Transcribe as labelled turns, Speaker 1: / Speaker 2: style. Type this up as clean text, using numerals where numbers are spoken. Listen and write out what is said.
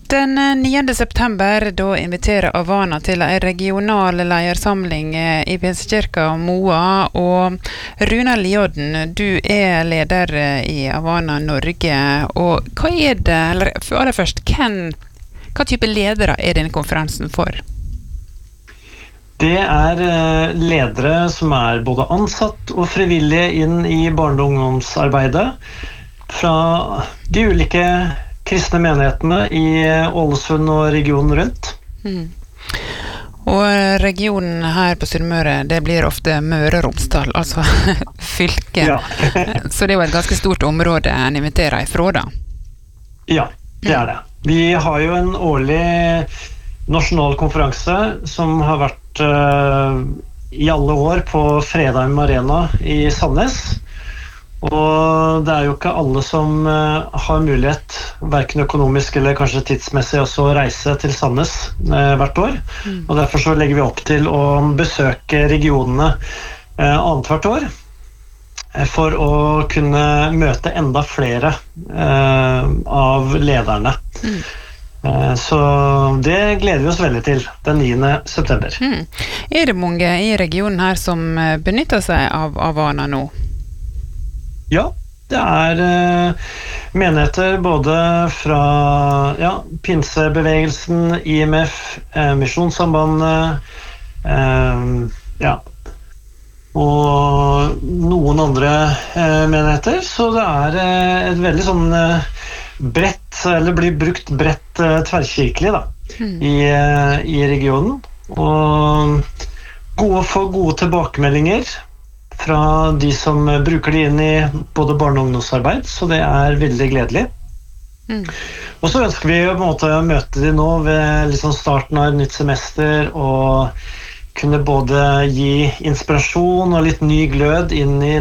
Speaker 1: Den 9. september, da inviterer Avana til en regional leiersamling i Pinsekirka Moa, og Runar Liodden, du er leder i Avana Norge, og hva er det, eller aller først, hva type ledere er denne konferansen for?
Speaker 2: Det er ledere som er både ansatt og frivillige inn i barne- og ungdomsarbeidet fra de ulike kristne menighetene i Ålesund og regionen rundt.
Speaker 1: Og regionen her på Sunnmøre, det blir ofte Møre og Romsdal, altså fylke.
Speaker 2: Ja.
Speaker 1: Så det er jo et ganske stort område en inviterer ifra da.
Speaker 2: Ja, det er det. Vi har jo en årlig nasjonal konferanse som har vært i alle år på Fredheim Arena i Sandnes. Og det er jo ikke alle som har mulighet, hverken økonomisk eller kanskje tidsmessig, også å reise til Sandnes hvert år. Og derfor så legger vi opp til å besøke regionene annet hvert år, for å kunne møte enda flere av lederne. Så det gleder vi oss veldig til den 9. september.
Speaker 1: Er det mange i regionen her som benytter seg av Avana nå?
Speaker 2: Ja, det er menigheter både fra pinsebevegelsen, IMF, Misjonssambandet, og noen andre menigheter, så det er et veldig sånn bredt, eller blir brukt bredt tverrkirkelig da, i regionen, og få gode tilbakemeldinger fra de som bruker det inn i både barne- og ungdomsarbeid, så det er veldig gledelig. Og så ønsker vi på en måte å møte de nå ved liksom starten av et nytt semester, og kunne både gi inspirasjon og litt ny glød inn i